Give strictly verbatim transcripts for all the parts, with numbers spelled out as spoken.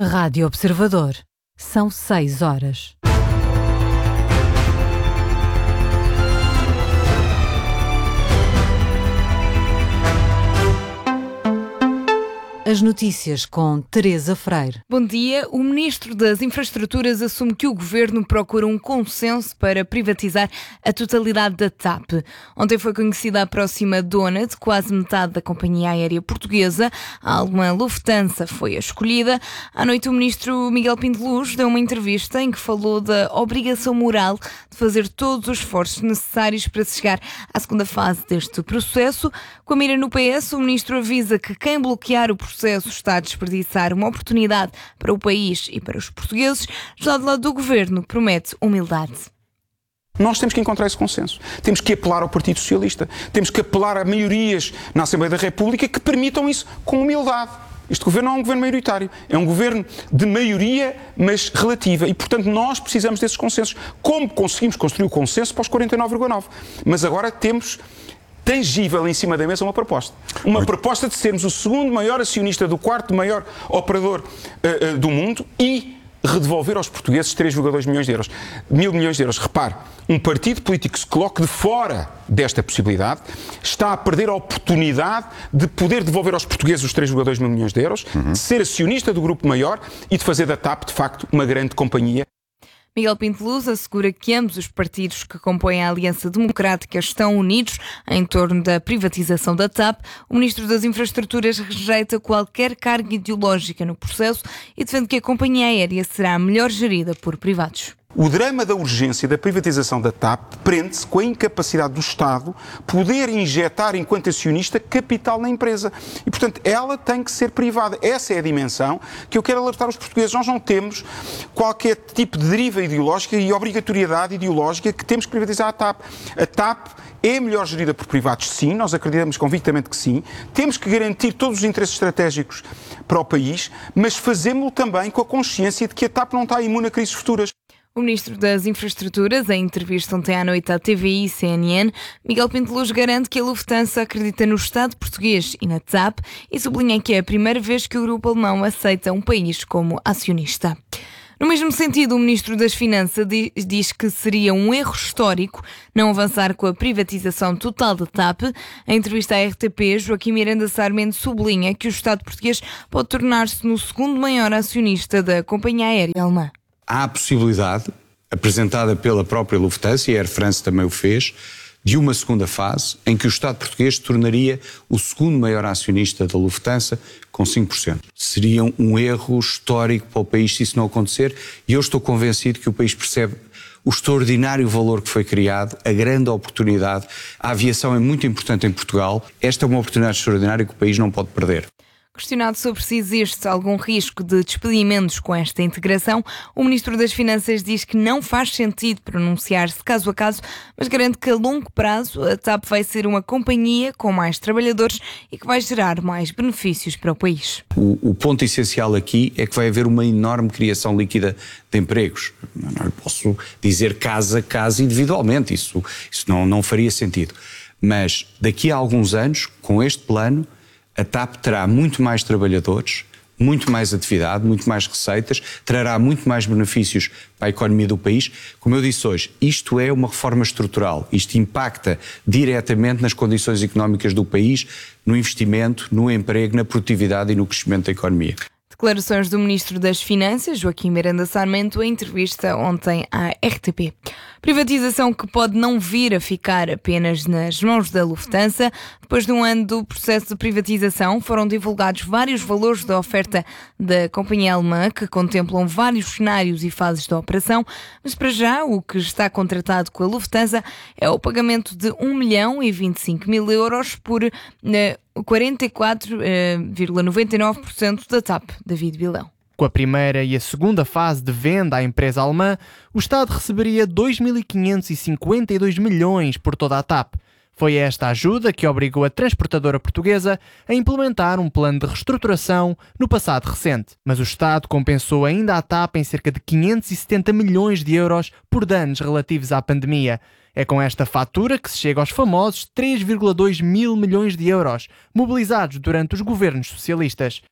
Rádio Observador. São seis horas. As notícias com Teresa Freire. Bom dia. O Ministro das Infraestruturas assume que o Governo procura um consenso para privatizar a totalidade da T A P. Ontem foi conhecida a próxima dona de quase metade da companhia aérea portuguesa. A alemã Lufthansa foi a escolhida. À noite o Ministro Miguel Pinto Luz deu uma entrevista em que falou da obrigação moral de fazer todos os esforços necessários para se chegar à segunda fase deste processo. Com a mira no P S, o Ministro avisa que quem bloquear o processo está a desperdiçar uma oportunidade para o país e para os portugueses. Já do lado do Governo, promete humildade. Nós temos que encontrar esse consenso. Temos que apelar ao Partido Socialista. Temos que apelar a maiorias na Assembleia da República que permitam isso com humildade. Este governo não é um governo maioritário. É um governo de maioria, mas relativa. E, portanto, nós precisamos desses consensos. Como conseguimos construir o consenso para os quarenta e nove vírgula nove? Mas agora temos tangível em cima da mesa uma proposta. Uma Muito. proposta de sermos o segundo maior acionista do quarto maior operador uh, uh, do mundo e redevolver aos portugueses três vírgula dois milhões de euros. Mil milhões de euros. Repare, um partido político que se coloque de fora desta possibilidade está a perder a oportunidade de poder devolver aos portugueses os três vírgula dois mil milhões de euros, uhum. de ser acionista do grupo maior e de fazer da T A P, de facto, uma grande companhia. Miguel Pinto Luz assegura que ambos os partidos que compõem a Aliança Democrática estão unidos em torno da privatização da T A P. O Ministro das Infraestruturas rejeita qualquer carga ideológica no processo e defende que a companhia aérea será melhor gerida por privados. O drama da urgência da privatização da T A P prende-se com a incapacidade do Estado poder injetar, enquanto acionista, capital na empresa. E, portanto, ela tem que ser privada. Essa é a dimensão que eu quero alertar os portugueses. Nós não temos qualquer tipo de deriva ideológica e obrigatoriedade ideológica que temos que privatizar a T A P. A T A P é melhor gerida por privados, sim, nós acreditamos convictamente que sim. Temos que garantir todos os interesses estratégicos para o país, mas fazemos-lo também com a consciência de que a T A P não está imune a crises futuras. O Ministro das Infraestruturas, em entrevista ontem à noite à T V I e C N N, Miguel Pinto Luz garante que a Lufthansa acredita no Estado português e na T A P e sublinha que é a primeira vez que o grupo alemão aceita um país como acionista. No mesmo sentido, o Ministro das Finanças diz que seria um erro histórico não avançar com a privatização total da T A P. Em entrevista à R T P, Joaquim Miranda Sarmento sublinha que o Estado português pode tornar-se no segundo maior acionista da companhia aérea alemã. Há a possibilidade, apresentada pela própria Lufthansa, e a Air France também o fez, de uma segunda fase em que o Estado português se tornaria o segundo maior acionista da Lufthansa com cinco por cento. Seria um erro histórico para o país se isso não acontecer e eu estou convencido que o país percebe o extraordinário valor que foi criado, a grande oportunidade. A aviação é muito importante em Portugal. Esta é uma oportunidade extraordinária que o país não pode perder. Questionado sobre se existe algum risco de despedimentos com esta integração, o Ministro das Finanças diz que não faz sentido pronunciar-se caso a caso, mas garante que a longo prazo a T A P vai ser uma companhia com mais trabalhadores e que vai gerar mais benefícios para o país. O, o ponto essencial aqui é que vai haver uma enorme criação líquida de empregos. Não lhe posso dizer casa a casa individualmente, isso, isso não, não faria sentido. Mas daqui a alguns anos, com este plano, a T A P terá muito mais trabalhadores, muito mais atividade, muito mais receitas, trará muito mais benefícios para a economia do país. Como eu disse hoje, isto é uma reforma estrutural. Isto impacta diretamente nas condições económicas do país, no investimento, no emprego, na produtividade e no crescimento da economia. Declarações do Ministro das Finanças, Joaquim Miranda Sarmento, em entrevista ontem à R T P. Privatização que pode não vir a ficar apenas nas mãos da Lufthansa. Depois de um ano do processo de privatização, foram divulgados vários valores da oferta da companhia alemã, que contemplam vários cenários e fases da operação, mas para já o que está contratado com a Lufthansa é o pagamento de um milhão e vinte e cinco mil euros por eh, quarenta e quatro vírgula noventa e nove por cento da T A P. David Bilão. Com a primeira e a segunda fase de venda à empresa alemã, o Estado receberia dois mil quinhentos e cinquenta e dois milhões por toda a T A P. Foi esta ajuda que obrigou a transportadora portuguesa a implementar um plano de reestruturação no passado recente. Mas o Estado compensou ainda a T A P em cerca de quinhentos e setenta milhões de euros por danos relativos à pandemia. É com esta fatura que se chega aos famosos três vírgula dois mil milhões de euros, mobilizados durante os governos socialistas.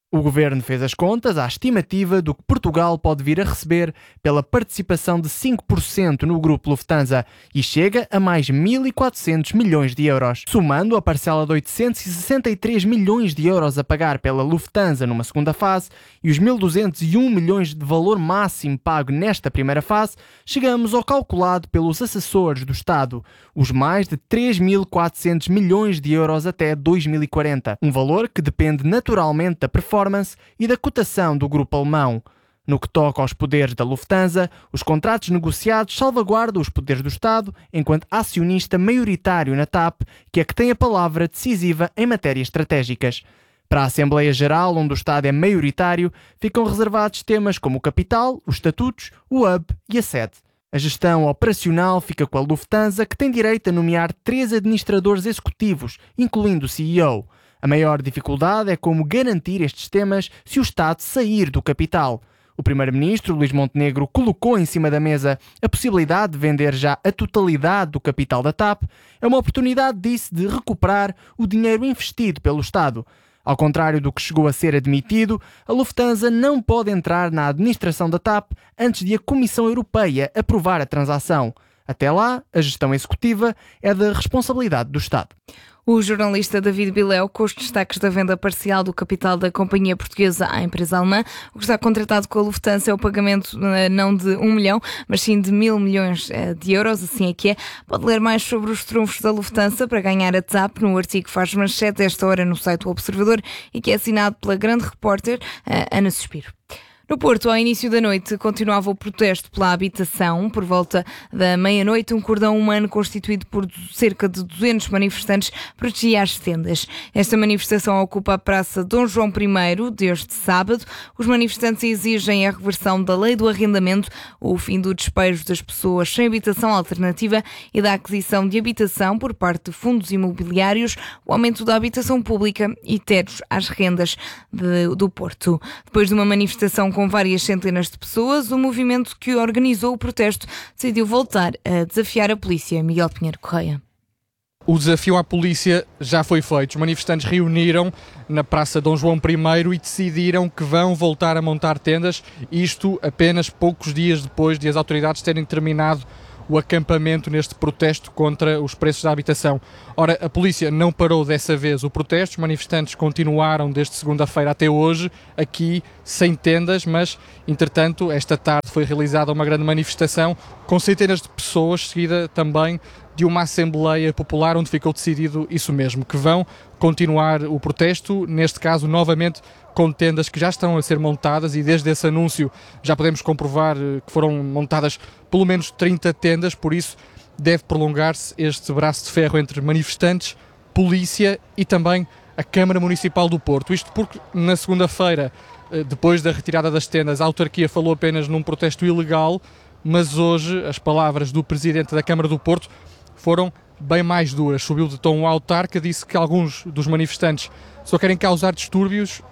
O governo fez as contas à estimativa do que Portugal pode vir a receber pela participação de cinco por cento no grupo Lufthansa e chega a mais mil e quatrocentos milhões de euros. Somando a parcela de oitocentos e sessenta e três milhões de euros a pagar pela Lufthansa numa segunda fase e os mil duzentos e um milhões de valor máximo pago nesta primeira fase, chegamos ao calculado pelos assessores do Estado, os mais de três mil e quatrocentos milhões de euros até dois mil e quarenta, um valor que depende naturalmente da performance e da cotação do grupo alemão. No que toca aos poderes da Lufthansa, os contratos negociados salvaguardam os poderes do Estado enquanto acionista maioritário na T A P, que é que tem a palavra decisiva em matérias estratégicas. Para a Assembleia Geral, onde o Estado é maioritário, ficam reservados temas como o capital, os estatutos, o hub e a sede. A gestão operacional fica com a Lufthansa, que tem direito a nomear três administradores executivos, incluindo o C E O. A maior dificuldade é como garantir estes temas se o Estado sair do capital. O primeiro-ministro, Luís Montenegro, colocou em cima da mesa a possibilidade de vender já a totalidade do capital da T A P. É uma oportunidade, disse, de recuperar o dinheiro investido pelo Estado. Ao contrário do que chegou a ser admitido, a Lufthansa não pode entrar na administração da T A P antes de a Comissão Europeia aprovar a transação. Até lá, a gestão executiva é da responsabilidade do Estado. O jornalista David Bileu, com os destaques da venda parcial do capital da companhia portuguesa à empresa alemã. O que está contratado com a Lufthansa é o pagamento não de um milhão, mas sim de mil milhões de euros, assim é que é. Pode ler mais sobre os trunfos da Lufthansa para ganhar a T A P no artigo que faz manchete esta hora no site do Observador e que é assinado pela grande repórter Ana Suspiro. No Porto, ao início da noite, continuava o protesto pela habitação. Por volta da meia-noite, um cordão humano constituído por cerca de duzentos manifestantes protegia as tendas. Esta manifestação ocupa a Praça Dom João I desde sábado. Os manifestantes exigem a reversão da lei do arrendamento, o fim do despejo das pessoas sem habitação alternativa e da aquisição de habitação por parte de fundos imobiliários, o aumento da habitação pública e tetos às rendas de, do Porto. Depois de uma manifestação com com várias centenas de pessoas, o movimento que organizou o protesto decidiu voltar a desafiar a polícia. Miguel Pinheiro Correia. O desafio à polícia já foi feito. Os manifestantes reuniram na Praça Dom João I e decidiram que vão voltar a montar tendas, isto apenas poucos dias depois de as autoridades terem terminado o acampamento neste protesto contra os preços da habitação. Ora, a polícia não parou dessa vez o protesto, os manifestantes continuaram desde segunda-feira até hoje, aqui sem tendas, mas, entretanto, esta tarde foi realizada uma grande manifestação com centenas de pessoas, seguida também de uma Assembleia Popular, onde ficou decidido isso mesmo, que vão continuar o protesto, neste caso, novamente, com tendas que já estão a ser montadas e desde esse anúncio já podemos comprovar que foram montadas pelo menos trinta tendas, por isso deve prolongar-se este braço de ferro entre manifestantes, polícia e também a Câmara Municipal do Porto. Isto porque na segunda-feira, depois da retirada das tendas, a autarquia falou apenas num protesto ilegal, mas hoje as palavras do Presidente da Câmara do Porto foram bem mais duras. Subiu de tom o autarca, disse que alguns dos manifestantes só querem causar distúrbios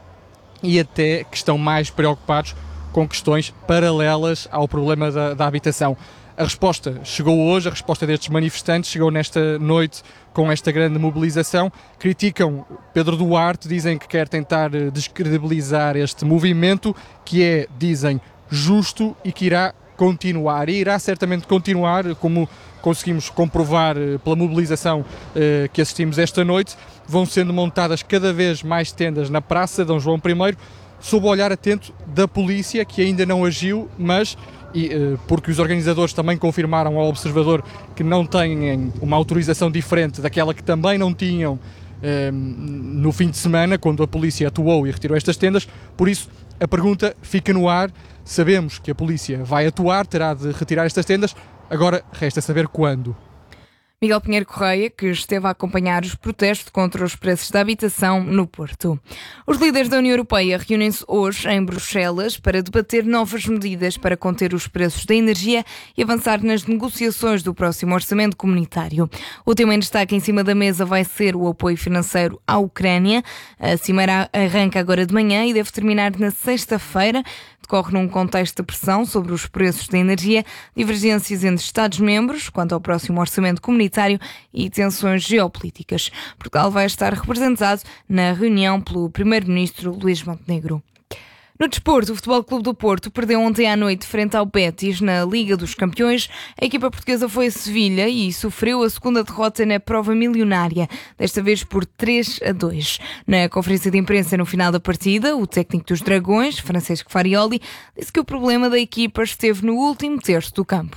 e até que estão mais preocupados com questões paralelas ao problema da, da habitação. A resposta chegou hoje, a resposta destes manifestantes chegou nesta noite com esta grande mobilização. Criticam Pedro Duarte, dizem que quer tentar descredibilizar este movimento, que é, dizem, justo e que irá continuar. E irá certamente continuar, como conseguimos comprovar pela mobilização eh, que assistimos esta noite. Vão sendo montadas cada vez mais tendas na Praça Dom João I, sob o olhar atento da polícia, que ainda não agiu, mas e, eh, porque os organizadores também confirmaram ao Observador que não têm uma autorização diferente daquela que também não tinham eh, no fim de semana, quando a polícia atuou e retirou estas tendas. Por isso, a pergunta fica no ar. Sabemos que a polícia vai atuar, terá de retirar estas tendas, agora resta saber quando. Miguel Pinheiro Correia, que esteve a acompanhar os protestos contra os preços da habitação no Porto. Os líderes da União Europeia reúnem-se hoje em Bruxelas para debater novas medidas para conter os preços da energia e avançar nas negociações do próximo orçamento comunitário. O tema em destaque em cima da mesa vai ser o apoio financeiro à Ucrânia. A cimeira arranca agora de manhã e deve terminar na sexta-feira. decorre num contexto de pressão sobre os preços da energia, divergências entre Estados-membros quanto ao próximo orçamento comunitário e tensões geopolíticas. Portugal vai estar representado na reunião pelo primeiro-ministro Luís Montenegro. No desporto, o Futebol Clube do Porto perdeu ontem à noite frente ao Betis na Liga dos Campeões. A equipa portuguesa foi a Sevilha e sofreu a segunda derrota na prova milionária, desta vez por três a dois. Na conferência de imprensa no final da partida, o técnico dos Dragões, Francesco Farioli, disse que o problema da equipa esteve no último terço do campo.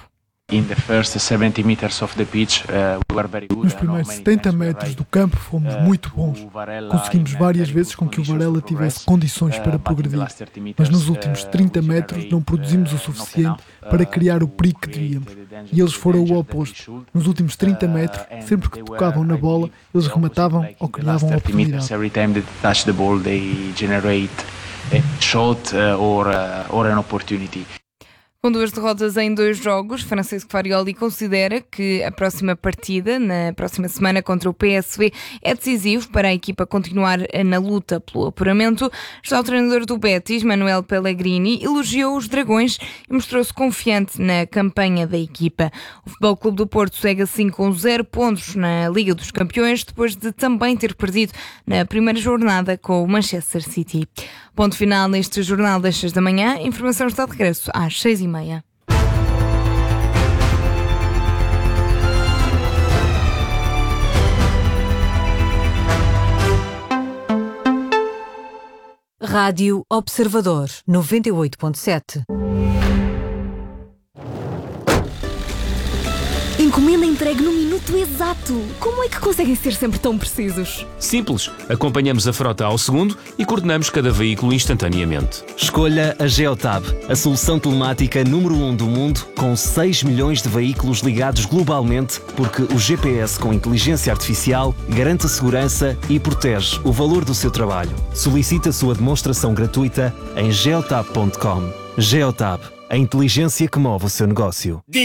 Nos primeiros setenta metros do campo fomos muito bons. Conseguimos várias vezes com que o Varela tivesse condições para progredir, mas nos últimos trinta metros não produzimos o suficiente para criar o perigo que devíamos. E eles foram o oposto. Nos últimos trinta metros, sempre que tocavam na bola, eles rematavam ou criavam oportunidade. Com duas derrotas em dois jogos, Francesco Farioli considera que a próxima partida, na próxima semana contra o P S V, é decisivo para a equipa continuar na luta pelo apuramento. Já o treinador do Betis, Manuel Pellegrini, elogiou os Dragões e mostrou-se confiante na campanha da equipa. O Futebol Clube do Porto segue assim com zero pontos na Liga dos Campeões, depois de também ter perdido na primeira jornada com o Manchester City. Ponto final neste Jornal das seis da manhã. A informação está de regresso às seis e meia. Rádio Observador noventa e oito ponto sete. Encomenda entregue no minuto exato. Como é que conseguem ser sempre tão precisos? Simples. Acompanhamos a frota ao segundo e coordenamos cada veículo instantaneamente. Escolha a Geotab, a solução telemática número um do mundo, com seis milhões de veículos ligados globalmente, porque o G P S com inteligência artificial garante a segurança e protege o valor do seu trabalho. Solicite a sua demonstração gratuita em geotab ponto com. Geotab, a inteligência que move o seu negócio.